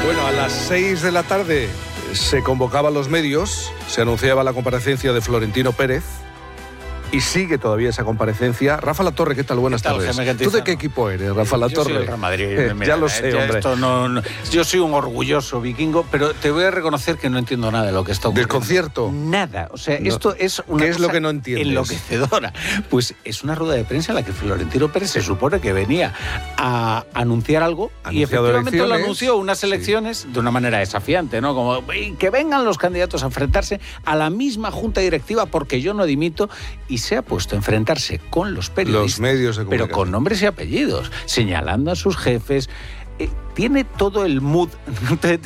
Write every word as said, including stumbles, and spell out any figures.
Bueno, a las seis de la tarde se convocaban los medios, se anunciaba la comparecencia de Florentino Pérez y sigue todavía esa comparecencia. Rafa Latorre, ¿qué tal? Buenas ¿Qué tal, tardes. Jaime? ¿Tú de qué equipo eres, Rafa Latorre? Yo soy el Real Madrid. Eh, Mira, ya lo sé, ya hombre. Esto no, no, yo soy un orgulloso vikingo, pero te voy a reconocer que no entiendo nada de lo que está ocurriendo. ¿Del concierto? Nada. O sea, No. esto es una ¿Qué es cosa lo que no entiendes? enloquecedora. Pues es una rueda de prensa en la que Florentino Pérez se supone que venía a anunciar algo Ha y anunciado efectivamente lo elecciones. anunció, unas Sí. elecciones de una manera desafiante, ¿no? Como que vengan los candidatos a enfrentarse a la misma junta directiva porque yo no dimito, y se ha puesto a enfrentarse con los periodistas, Los medios de pero comunicación. con nombres y apellidos, señalando a sus jefes. Eh, tiene todo el mood de,